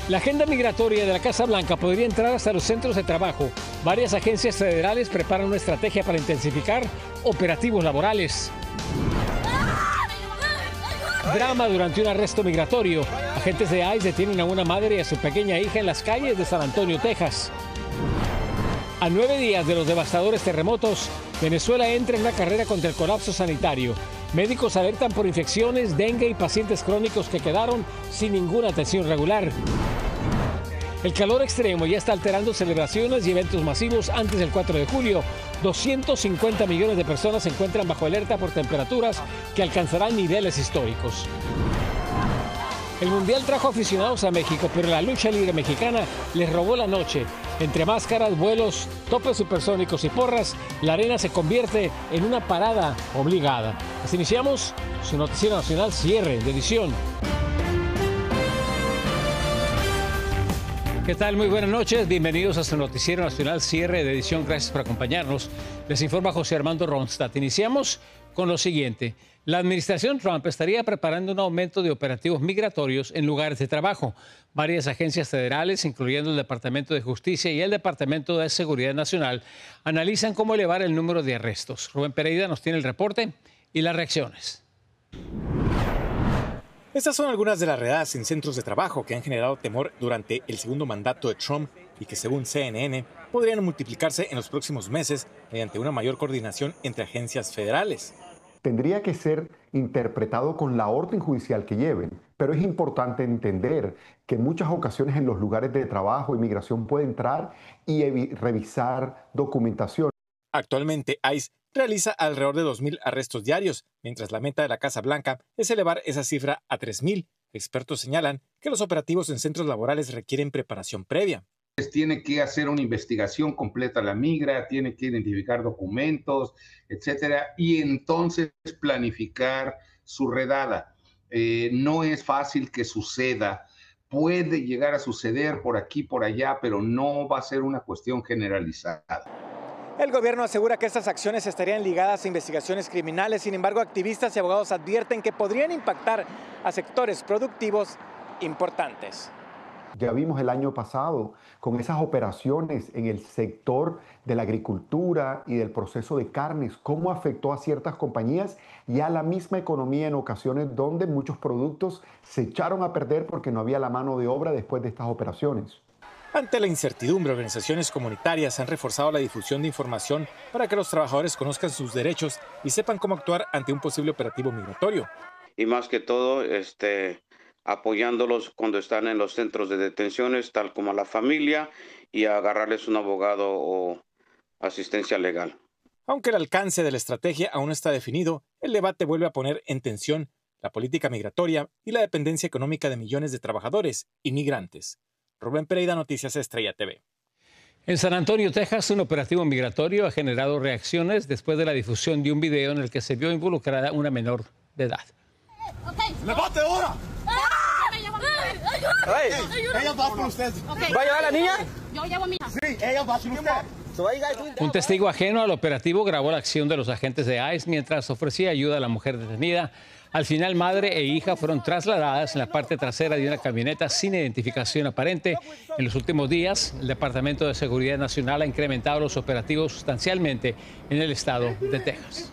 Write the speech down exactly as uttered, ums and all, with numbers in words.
La agenda migratoria de la Casa Blanca podría entrar hasta los centros de trabajo. Varias agencias federales preparan una estrategia para intensificar operativos laborales. Drama durante un arresto migratorio. Agentes de ICE detienen a una madre y a su pequeña hija en las calles de San Antonio, Texas. A nueve días de los devastadores terremotos, Venezuela entra en una carrera contra el colapso sanitario. Médicos alertan por infecciones, dengue y pacientes crónicos que quedaron sin ninguna atención regular. El calor extremo ya está alterando celebraciones y eventos masivos antes del cuatro de julio. doscientos cincuenta millones de personas se encuentran bajo alerta por temperaturas que alcanzarán niveles históricos. El Mundial trajo aficionados a México, pero la lucha libre mexicana les robó la noche. Entre máscaras, vuelos, topes supersónicos y porras, la arena se convierte en una parada obligada. Así iniciamos su noticiero nacional cierre de edición. ¿Qué tal? Muy buenas noches. Bienvenidos a su noticiero nacional cierre de edición. Gracias por acompañarnos. Les informa José Armando Ronstadt. Iniciamos con lo siguiente. La administración Trump estaría preparando un aumento de operativos migratorios en lugares de trabajo. Varias agencias federales, incluyendo el Departamento de Justicia y el Departamento de Seguridad Nacional, analizan cómo elevar el número de arrestos. Rubén Pereira nos tiene el reporte y las reacciones. Estas son algunas de las redadas en centros de trabajo que han generado temor durante el segundo mandato de Trump y que, según C N N, podrían multiplicarse en los próximos meses mediante una mayor coordinación entre agencias federales. Tendría que ser interpretado con la orden judicial que lleven, pero es importante entender que en muchas ocasiones en los lugares de trabajo, inmigración puede entrar y revisar documentación. Actualmente, ICE realiza alrededor de dos mil arrestos diarios, mientras la meta de la Casa Blanca es elevar esa cifra a tres mil. Expertos señalan que los operativos en centros laborales requieren preparación previa. Tiene que hacer una investigación completa la migra, tiene que identificar documentos, etcétera, y entonces planificar su redada. Eh, no es fácil que suceda, puede llegar a suceder por aquí, por allá, pero no va a ser una cuestión generalizada. El gobierno asegura que estas acciones estarían ligadas a investigaciones criminales. Sin embargo, activistas y abogados advierten que podrían impactar a sectores productivos importantes. Ya vimos el año pasado con esas operaciones en el sector de la agricultura y del proceso de carnes, cómo afectó a ciertas compañías y a la misma economía en ocasiones donde muchos productos se echaron a perder porque no había la mano de obra después de estas operaciones. Ante la incertidumbre, organizaciones comunitarias han reforzado la difusión de información para que los trabajadores conozcan sus derechos y sepan cómo actuar ante un posible operativo migratorio. Y más que todo, este... apoyándolos cuando están en los centros de detenciones, tal como a la familia, y a agarrarles un abogado o asistencia legal. Aunque el alcance de la estrategia aún no está definido, el debate vuelve a poner en tensión la política migratoria y la dependencia económica de millones de trabajadores inmigrantes. Rubén Pereira, Noticias Estrella T V. En San Antonio, Texas, un operativo migratorio ha generado reacciones después de la difusión de un video en el que se vio involucrada una menor de edad. ¡Levante ahora! Hey, ella va por usted. Okay. ¿Va a llevar a la niña? Yo llevo a mi hija. Sí, ella va por usted. So why you guys doing that? Un testigo ajeno al operativo grabó la acción de los agentes de ICE mientras ofrecía ayuda a la mujer detenida. Al final, madre e hija fueron trasladadas en la parte trasera de una camioneta sin identificación aparente. En los últimos días, el Departamento de Seguridad Nacional ha incrementado los operativos sustancialmente en el estado de Texas.